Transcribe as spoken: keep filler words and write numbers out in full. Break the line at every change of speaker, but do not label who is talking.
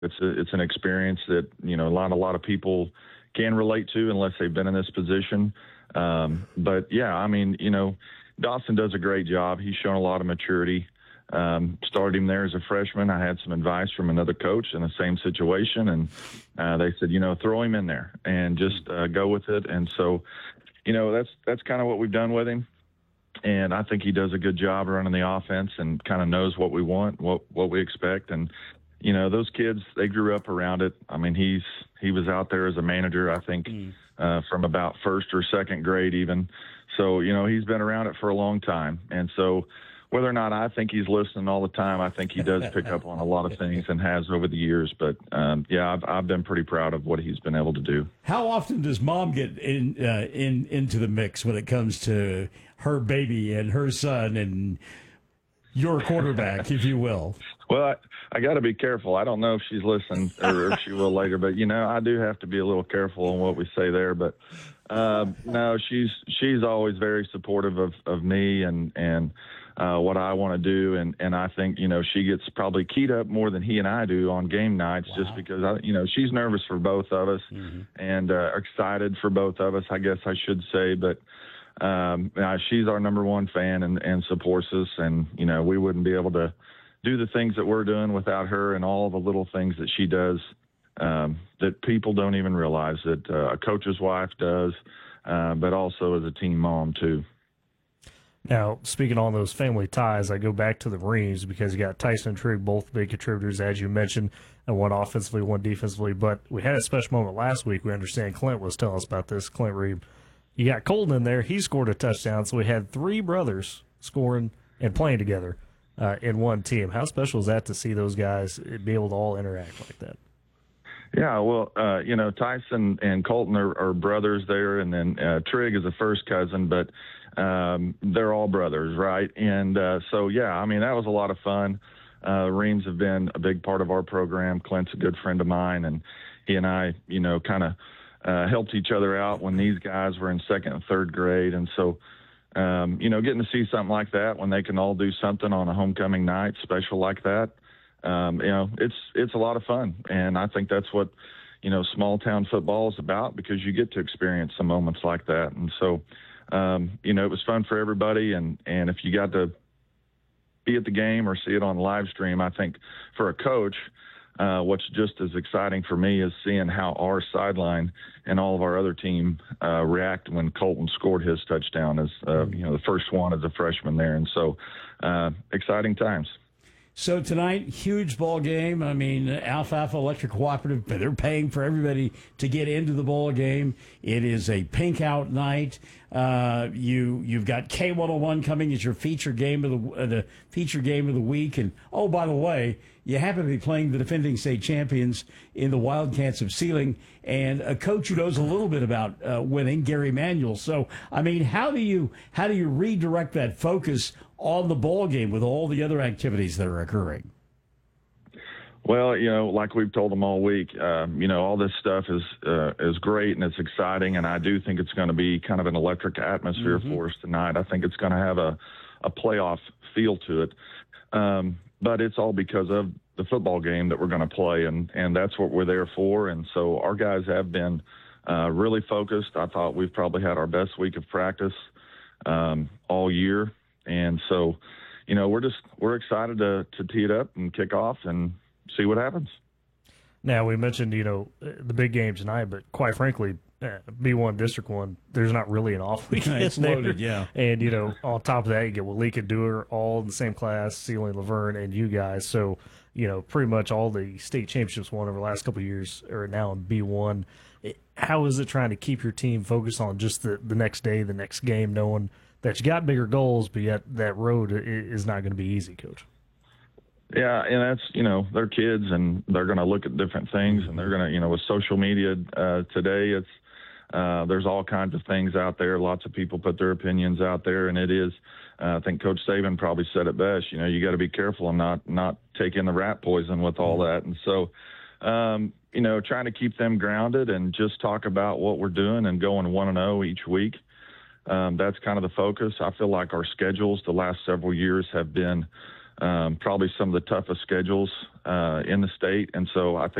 It's a, it's an experience that, you know, a lot, a lot of people can relate to unless they've been in this position. Um, but yeah, I mean, you know, Dawson does a great job. He's shown a lot of maturity. Um, started him there as a freshman. I had some advice from another coach in the same situation, and uh, they said, you know, throw him in there and just uh, go with it. And so, you know, that's that's kind of what we've done with him. And I think he does a good job running the offense and kind of knows what we want, what what we expect. And, you know, those kids, they grew up around it. I mean, he's he was out there as a manager, I think, mm. uh, from about first or second grade even. So, you know, he's been around it for a long time. And so whether or not I think he's listening all the time, I think he does pick up on a lot of things and has over the years. But, um, yeah, I've, I've been pretty proud of what he's been able to do.
How often does Mom get in, uh, in into the mix when it comes to her baby and her son and your quarterback, if you will?
Well, I, I got to be careful. I don't know if she's listening or if she will later. But, you know, I do have to be a little careful on what we say there. But, uh, no, she's she's always very supportive of, of me and, and – Uh, what I want to do, and, and I think, you know, she gets probably keyed up more than he and I do on game nights wow. just because, I, you know, she's nervous for both of us mm-hmm. and uh, excited for both of us, I guess I should say. But um, uh, she's our number one fan and, and supports us, and, you know, we wouldn't be able to do the things that we're doing without her and all the little things that she does um, that people don't even realize that uh, a coach's wife does, uh, but also as a team mom, too.
Now, speaking on those family ties, I go back to the Marines because you got Tyson and Trigg, both big contributors, as you mentioned, and one offensively, one defensively. But we had a special moment last week. We understand Clint was telling us about this, Clint Reed. You got Colton in there. He scored a touchdown. So we had three brothers scoring and playing together uh, in one team. How special is that to see those guys be able to all interact like that?
Yeah, well, uh, you know, Tyson and Colton are, are brothers there, and then uh, Trigg is a first cousin, but um, they're all brothers, right? And uh, so, yeah, I mean, that was a lot of fun. Uh, Reams have been a big part of our program. Clint's a good friend of mine, and he and I, you know, kind of uh, helped each other out when these guys were in second and third grade. And so, um, you know, getting to see something like that when they can all do something on a homecoming night special like that, Um, you know, it's it's a lot of fun, and I think that's what, you know, small town football is about, because you get to experience some moments like that. And so, um, you know, it was fun for everybody, and, and if you got to be at the game or see it on live stream, I think for a coach, uh, what's just as exciting for me is seeing how our sideline and all of our other team uh, react when Colton scored his touchdown as, uh, you know, the first one as a freshman there. And so, uh, exciting times.
So tonight, huge ball game. I mean, Alfalfa Electric Cooperative, they're paying for everybody to get into the ball game. It is a pink out night. Uh, you you've got K one oh one coming as your feature game of the uh, the feature game of the week. And oh, by the way, you happen to be playing the defending state champions in the Wildcats of Sealing, and a coach who knows a little bit about uh, winning, Gary Manuel. So, I mean, how do you how do you redirect that focus on the ball game with all the other activities that are occurring?
Well, you know, like we've told them all week, um, you know, all this stuff is uh, is great and it's exciting, and I do think it's going to be kind of an electric atmosphere mm-hmm. for us tonight. I think it's going to have a, a playoff feel to it, um, but it's all because of the football game that we're going to play, and, and that's what we're there for. And so our guys have been uh, really focused. I thought we've probably had our best week of practice um, all year. And so, you know, we're just we're excited to, to tee it up and kick off and see what happens.
Now, we mentioned, you know, the big game tonight, but quite frankly, uh, B one, District one, there's not really an off week.
It's loaded, yeah.
And, you know, on top of that, you get Walika Dewar, all in the same class, Sealing, Laverne, and you guys. So, you know, pretty much all the state championships won over the last couple of years are now in B one. How is it trying to keep your team focused on just the, the next day, the next game, knowing that you got bigger goals, but yet that road is not going to be easy, Coach?
Yeah, and that's, you know, they're kids, and they're going to look at different things, and they're going to, you know, with social media uh, today, it's uh, there's all kinds of things out there. Lots of people put their opinions out there, and it is, uh, I think Coach Saban probably said it best, you know, you got to be careful and not, not take in the rat poison with all that. And so, um, you know, trying to keep them grounded and just talk about what we're doing and going one and oh each week. Um, that's kind of the focus. I feel like our schedules the last several years have been um, probably some of the toughest schedules uh, in the state, and so I think